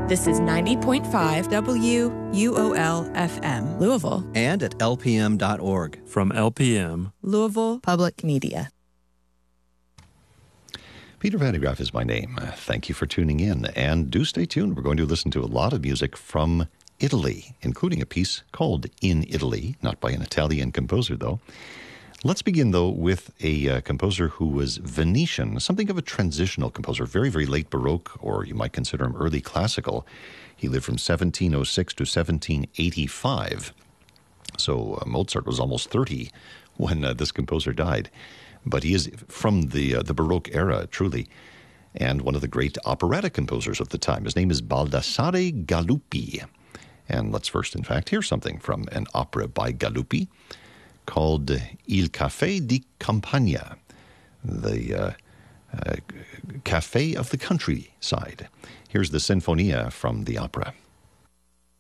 This is 90.5 WUOL-FM, Louisville. And at lpm.org. From LPM, Louisville Public Media. Peter Van de Graaff is my name. Thank you for tuning in, and do stay tuned. We're going to listen to a lot of music from Italy, including a piece called In Italy, not by an Italian composer, though. Let's begin, though, with a composer who was Venetian, something of a transitional composer, very, very late Baroque, or you might consider him early classical. He lived from 1706 to 1785. So Mozart was almost 30 when this composer died. But he is from the Baroque era, truly, and one of the great operatic composers of the time. His name is Baldassare Galuppi. And let's first, in fact, hear something from an opera by Galuppi called Il Café di Campagna, the cafe of the countryside. Here's the Sinfonia from the opera.